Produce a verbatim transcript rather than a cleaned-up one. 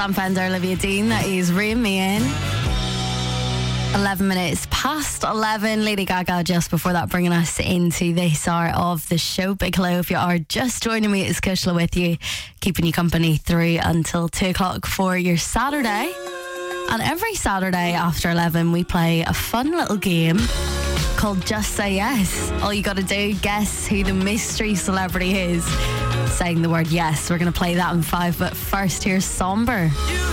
Sam Fender, Olivia Dean. That is Rain Me In. eleven minutes past eleven. Lady Gaga just before that, bringing us into this hour of the show. Big hello if you are just joining me. It's Kushla with you, keeping you company through until two o'clock for your Saturday. And every Saturday after eleven, we play a fun little game called Just Say Yes. All you got to do, guess who the mystery celebrity is saying the word yes. We're going to play that in five, but first here's Somber.